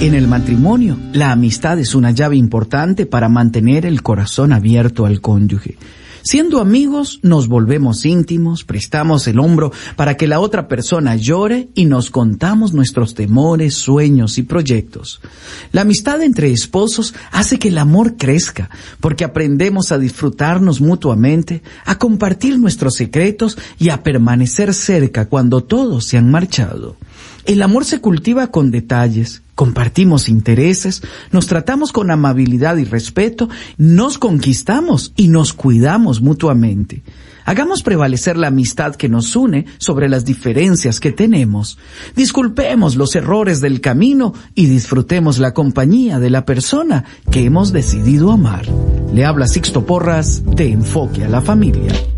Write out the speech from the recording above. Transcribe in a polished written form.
En el matrimonio, la amistad es una llave importante para mantener el corazón abierto al cónyuge. Siendo amigos, nos volvemos íntimos, prestamos el hombro para que la otra persona llore y nos contamos nuestros temores, sueños y proyectos. La amistad entre esposos hace que el amor crezca, porque aprendemos a disfrutarnos mutuamente, a compartir nuestros secretos y a permanecer cerca cuando todos se han marchado. El amor se cultiva con detalles, compartimos intereses, nos tratamos con amabilidad y respeto, nos conquistamos y nos cuidamos mutuamente. Hagamos prevalecer la amistad que nos une sobre las diferencias que tenemos. Disculpemos los errores del camino y disfrutemos la compañía de la persona que hemos decidido amar. Le habla Sixto Porras de Enfoque a la Familia.